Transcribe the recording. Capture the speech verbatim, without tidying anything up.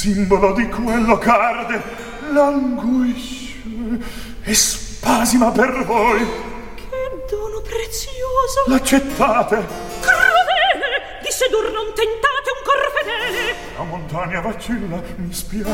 simbolo di quello c'arde languisce e spasima per voi. Che dono prezioso! L'accettate? Crudele! Di sedur non tentate un cor fedele! La montagna vacilla, mi spiace.